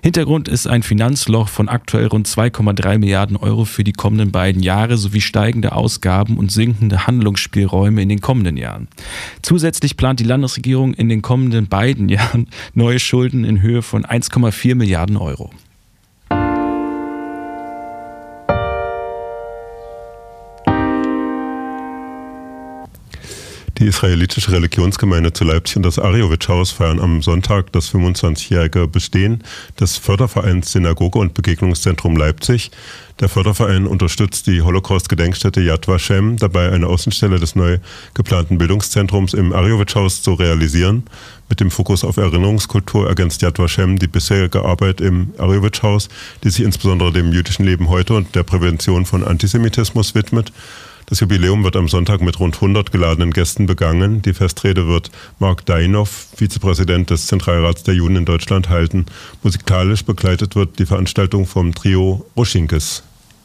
Hintergrund ist ein Finanzloch von aktuell rund 2,3 Milliarden Euro für die kommenden beiden Jahre sowie steigende Ausgaben und sinkende Handlungsspielräume in den kommenden Jahren. Zusätzlich plant die Landesregierung in den kommenden beiden Jahren neue Schulden in Höhe von 1,4 Milliarden Euro. Die israelitische Religionsgemeinde zu Leipzig und das Arjowitsch-Haus feiern am Sonntag das 25-jährige Bestehen des Fördervereins Synagoge und Begegnungszentrum Leipzig. Der Förderverein unterstützt die Holocaust-Gedenkstätte Yad Vashem dabei, eine Außenstelle des neu geplanten Bildungszentrums im Arjowitsch-Haus zu realisieren. Mit dem Fokus auf Erinnerungskultur ergänzt Yad Vashem die bisherige Arbeit im Arjowitsch-Haus, die sich insbesondere dem jüdischen Leben heute und der Prävention von Antisemitismus widmet. Das Jubiläum wird am Sonntag mit rund 100 geladenen Gästen begangen. Die Festrede wird Mark Dainow, Vizepräsident des Zentralrats der Juden in Deutschland, halten. Musikalisch begleitet wird die Veranstaltung vom Trio Ruschinkes.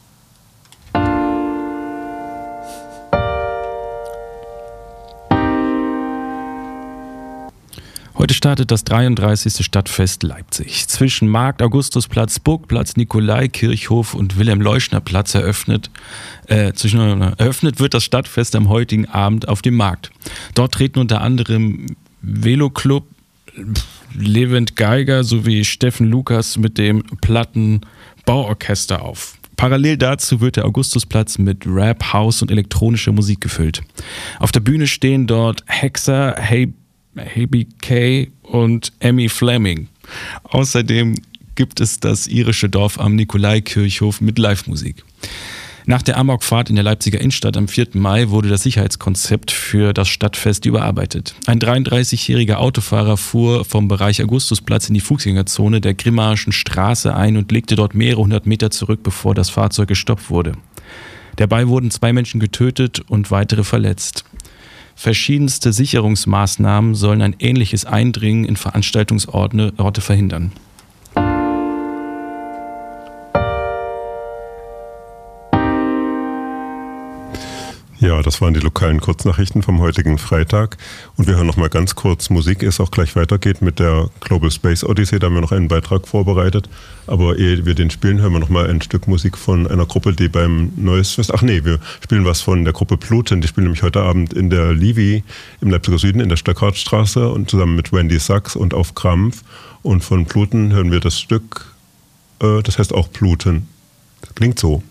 Heute startet das 33. Stadtfest Leipzig. Zwischen Markt, Augustusplatz, Burgplatz, Nikolaikirchhof und Wilhelm-Leuschner-Platz eröffnet wird das Stadtfest am heutigen Abend auf dem Markt. Dort treten unter anderem Veloclub, Levent Geiger sowie Steffen Lukas mit dem Plattenbauorchester auf. Parallel dazu wird der Augustusplatz mit Rap, House und elektronischer Musik gefüllt. Auf der Bühne stehen dort Hexer, HBK und Emmy Fleming. Außerdem gibt es das irische Dorf am Nikolaikirchhof mit Live-Musik. Nach der Amokfahrt in der Leipziger Innenstadt am 4. Mai wurde das Sicherheitskonzept für das Stadtfest überarbeitet. Ein 33-jähriger Autofahrer fuhr vom Bereich Augustusplatz in die Fußgängerzone der Grimmaischen Straße ein und legte dort mehrere hundert Meter zurück, bevor das Fahrzeug gestoppt wurde. Dabei wurden 2 Menschen getötet und weitere verletzt. Verschiedenste Sicherungsmaßnahmen sollen ein ähnliches Eindringen in Veranstaltungsorte verhindern. Ja, das waren die lokalen Kurznachrichten vom heutigen Freitag. Und wir hören noch mal ganz kurz Musik, ehe es auch gleich weitergeht mit der Global Space Odyssey. Da haben wir noch einen Beitrag vorbereitet. Aber ehe wir den spielen, hören wir noch mal ein Stück Musik von einer Gruppe, die beim Neues Fest... Ach nee, wir spielen was von der Gruppe Pluton. Die spielen nämlich heute Abend in der Livi im Leipziger Süden in der Stöckartstraße und zusammen mit Wendy Sachs und Auf Krampf. Und von Pluton hören wir das Stück, das heißt auch Pluton. Das klingt so.